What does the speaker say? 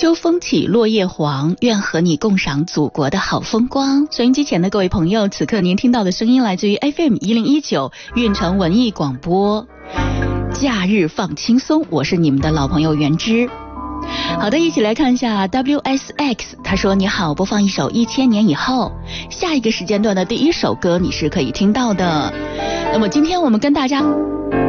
秋风起，落叶黄，愿和你共赏祖国的好风光。收音机前的各位朋友，此刻您听到的声音来自于 FM1019 运城文艺广播。假日放轻松，我是你们的老朋友袁之。好的，一起来看一下 WSX， 他说你好，播放一首1000年以后，下一个时间段的第一首歌你是可以听到的。那么今天我们跟大家